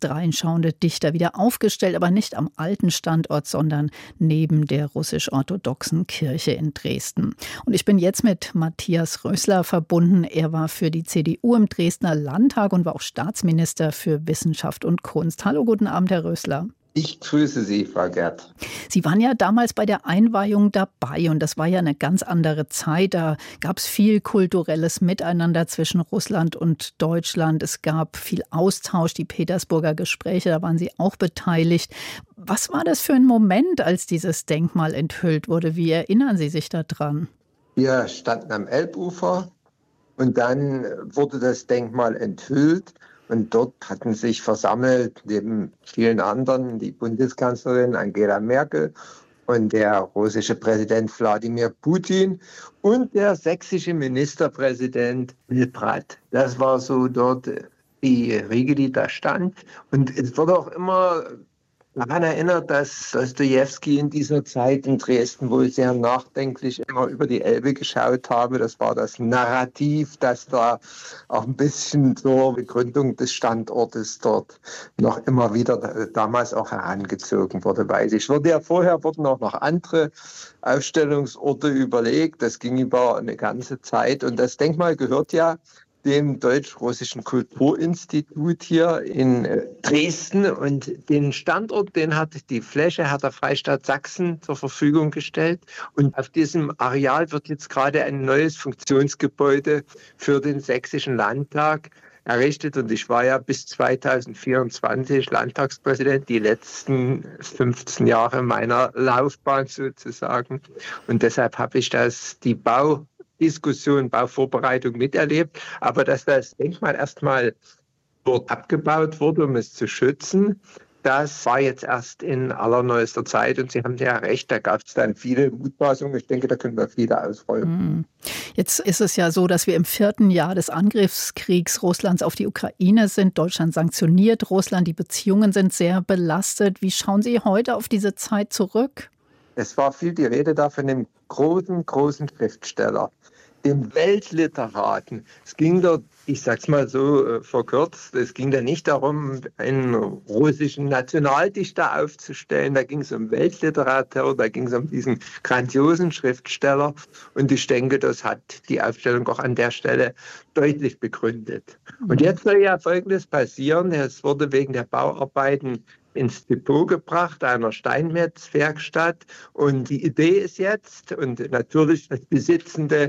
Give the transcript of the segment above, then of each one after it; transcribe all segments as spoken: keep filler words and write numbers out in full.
dreinschauende Dichter wieder aufgestellt, aber nicht am alten Standort, sondern neben der russisch-orthodoxen Kirche in Dresden. Und ich bin jetzt mit Matthias Rösler verbunden. Er war für die C D U im Dresdner Landtag und war auch Staatsminister für Wissenschaft und Kunst. Hallo, guten Abend, Herr Rösler. Ich grüße Sie, Frau Gerd. Sie waren ja damals bei der Einweihung dabei und das war ja eine ganz andere Zeit. Da gab es viel kulturelles Miteinander zwischen Russland und Deutschland. Es gab viel Austausch, die Petersburger Gespräche, da waren Sie auch beteiligt. Was war das für ein Moment, als dieses Denkmal enthüllt wurde? Wie erinnern Sie sich daran? Wir standen am Elbufer und dann wurde das Denkmal enthüllt. Und dort hatten sich versammelt, neben vielen anderen, die Bundeskanzlerin Angela Merkel und der russische Präsident Wladimir Putin und der sächsische Ministerpräsident Wilbrat. Das war so dort die Riege, die da stand. Und es wurde auch immer daran erinnert, dass Dostojewski in dieser Zeit in Dresden wohl sehr nachdenklich immer über die Elbe geschaut habe. Das war das Narrativ, das da auch ein bisschen zur Begründung des Standortes dort noch immer wieder damals auch herangezogen wurde, weiß ich. Wurde ja vorher wurden auch noch andere Ausstellungsorte überlegt. Das ging über eine ganze Zeit und das Denkmal gehört ja dem Deutsch-Russischen Kulturinstitut hier in Dresden. Und den Standort, den hat die Fläche, hat der Freistaat Sachsen zur Verfügung gestellt. Und auf diesem Areal wird jetzt gerade ein neues Funktionsgebäude für den Sächsischen Landtag errichtet. Und ich war ja bis zweitausendvierundzwanzig Landtagspräsident, die letzten fünfzehn Jahre meiner Laufbahn sozusagen. Und deshalb habe ich das, die Bau Diskussion, Bauvorbereitung miterlebt, aber dass das Denkmal erstmal dort abgebaut wurde, um es zu schützen, das war jetzt erst in allerneuester Zeit und Sie haben ja recht, da gab es dann viele Mutmaßungen. Ich denke, da können wir viele ausräumen. Jetzt ist es ja so, dass wir im vierten Jahr des Angriffskriegs Russlands auf die Ukraine sind. Deutschland sanktioniert Russland, die Beziehungen sind sehr belastet. Wie schauen Sie heute auf diese Zeit zurück? Es war viel die Rede da von dem großen, großen Schriftsteller, dem Weltliteraten. Es ging dort, ich sag's mal so äh, verkürzt, es ging da nicht darum, einen russischen Nationaldichter aufzustellen, da ging es um Weltliteratur, da ging es um diesen grandiosen Schriftsteller und ich denke, das hat die Aufstellung auch an der Stelle deutlich begründet. Und jetzt soll ja Folgendes passieren, es wurde wegen der Bauarbeiten ins Depot gebracht, einer Steinmetzwerkstatt. Und die Idee ist jetzt, und natürlich das besitzende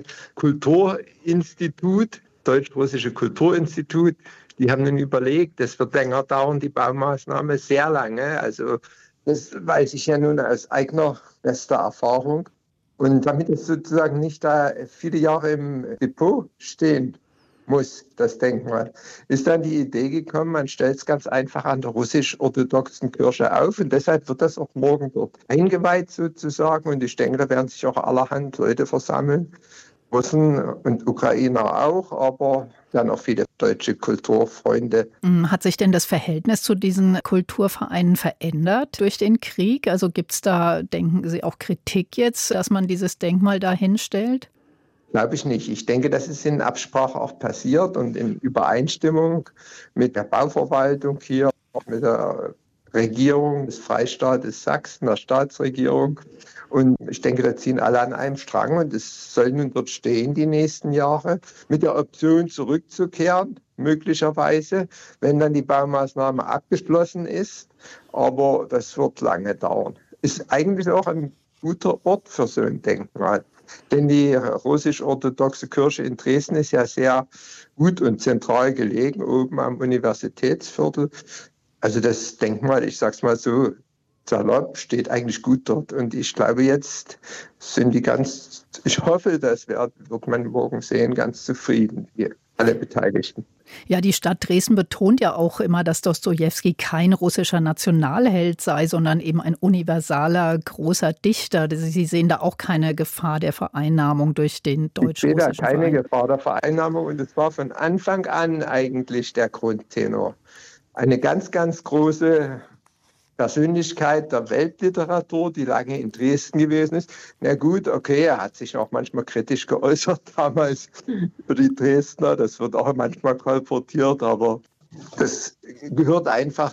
Kulturinstitut, Deutsch-Russische Kulturinstitut, die haben dann überlegt, das wird länger dauern, die Baumaßnahme, sehr lange. Also das weiß ich ja nun aus eigener bester Erfahrung. Und damit es sozusagen nicht da viele Jahre im Depot stehen muss, das Denkmal, ist dann die Idee gekommen, man stellt es ganz einfach an der russisch-orthodoxen Kirche auf und deshalb wird das auch morgen dort eingeweiht sozusagen und ich denke, da werden sich auch allerhand Leute versammeln, Russen und Ukrainer auch, aber dann auch viele deutsche Kulturfreunde. Hat sich denn das Verhältnis zu diesen Kulturvereinen verändert durch den Krieg? Also gibt es da, denken Sie, auch Kritik jetzt, dass man dieses Denkmal da hinstellt? Glaube ich nicht. Ich denke, das ist in Absprache auch passiert und in Übereinstimmung mit der Bauverwaltung hier, auch mit der Regierung des Freistaates Sachsen, der Staatsregierung. Und ich denke, da ziehen alle an einem Strang und es soll nun dort stehen die nächsten Jahre mit der Option zurückzukehren, möglicherweise, wenn dann die Baumaßnahme abgeschlossen ist. Aber das wird lange dauern. Ist eigentlich auch ein guter Ort für so ein Denkmal. Denn die russisch-orthodoxe Kirche in Dresden ist ja sehr gut und zentral gelegen, oben am Universitätsviertel. Also das Denkmal, ich sag's mal so salopp, steht eigentlich gut dort. Und ich glaube, jetzt sind die ganz, ich hoffe, das wird, wird man morgen sehen, ganz zufrieden, die, alle Beteiligten. Ja, die Stadt Dresden betont ja auch immer, dass Dostojewski kein russischer Nationalheld sei, sondern eben ein universaler, großer Dichter. Sie sehen da auch keine Gefahr der Vereinnahmung durch den deutsch-russischen Verein. Ich sehe da keine Gefahr der Vereinnahmung und es war von Anfang an eigentlich der Grundtenor. Eine ganz, ganz große Persönlichkeit der Weltliteratur, die lange in Dresden gewesen ist. Na gut, okay, er hat sich auch manchmal kritisch geäußert damals über die Dresdner. Das wird auch manchmal kolportiert, aber das gehört einfach